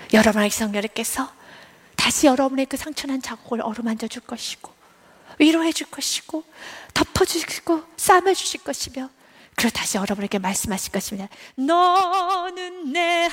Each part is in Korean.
여러분의 성령께서 다시 여러분의 그 상처난 자국을 어루만져 줄 것이고 위로해 줄 것이고 덮어주시고 싸매주실 것이며, 그리고 다시 여러분에게 말씀하실 것입니다. 너는 내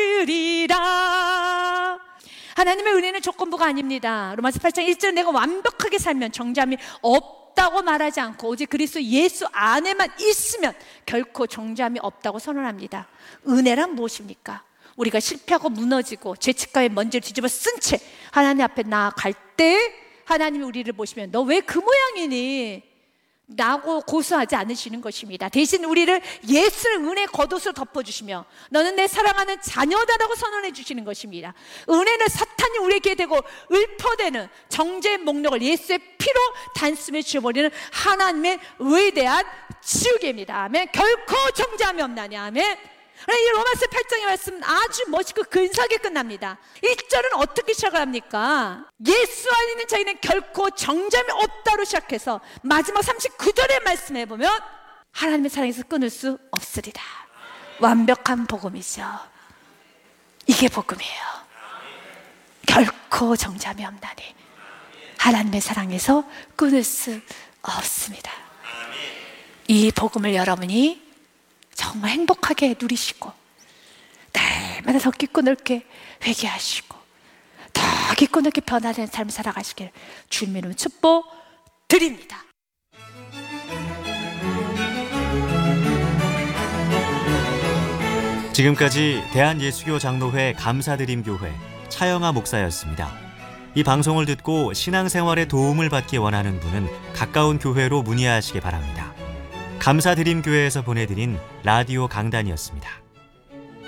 아들이라. 하나님의 은혜는 조건부가 아닙니다. 로마서 8장 1절, 내가 완벽하게 살면 정죄함이 없다고 말하지 않고 오직 그리스도 예수 안에만 있으면 결코 정죄함이 없다고 선언합니다. 은혜란 무엇입니까? 우리가 실패하고 무너지고 죄책감의 먼지를 뒤집어 쓴 채 하나님 앞에 나아갈 때 하나님이 우리를 보시면 너 왜 그 모양이니? 라고 고소하지 않으시는 것입니다. 대신 우리를 예수의 은혜 겉옷으로 덮어주시며 너는 내 사랑하는 자녀다라고 선언해 주시는 것입니다. 은혜는 사탄이 우리에게 되고 읊어대는 정죄의 목록을 예수의 피로 단숨에 지워버리는 하나님의 위대한 지우개입니다. 아멘. 결코 정죄함이 없나니. 아멘. 이 로마서 8장의 말씀은 아주 멋있고 근사하게 끝납니다. 1절은 어떻게 시작을 합니까? 예수 안에 있는 자에는 결코 정죄함이 없다로 시작해서 마지막 39절의 말씀에 보면 하나님의 사랑에서 끊을 수 없으리라. 완벽한 복음이죠. 이게 복음이에요. 결코 정죄함이 없나니 하나님의 사랑에서 끊을 수 없습니다. 이 복음을 여러분이 정말 행복하게 누리시고 날마다 더 깊고 넓게 회개하시고 더 깊고 넓게 변화되는 삶을 살아가시길 주님의 이름으로 축복드립니다. 지금까지 대한예수교 장로회 감사드림교회 차영아 목사였습니다. 이 방송을 듣고 신앙생활에 도움을 받기 원하는 분은 가까운 교회로 문의하시기 바랍니다. 감사드림교회에서 보내드린 라디오 강단이었습니다.